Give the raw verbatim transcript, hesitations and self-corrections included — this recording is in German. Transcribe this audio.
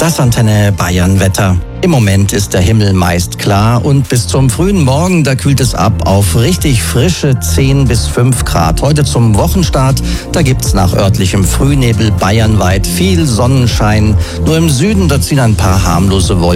Das Antenne Bayern Wetter. Im Moment ist der Himmel meist klar und bis zum frühen Morgen, da kühlt es ab auf richtig frische zehn bis fünf Grad. Heute zum Wochenstart, da gibt's nach örtlichem Frühnebel bayernweit viel Sonnenschein. Nur im Süden, da ziehen ein paar harmlose Wolken